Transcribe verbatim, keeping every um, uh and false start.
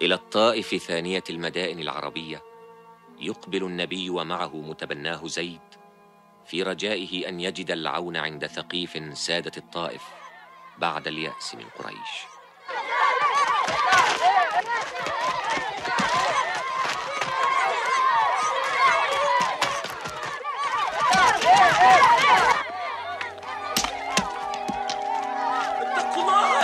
إلى الطائف ثانية المدائن العربية يقبل النبي ومعه متبناه زيد في رجائه أن يجد العون عند ثقيف سادة الطائف بعد اليأس من قريش. اتقوا الله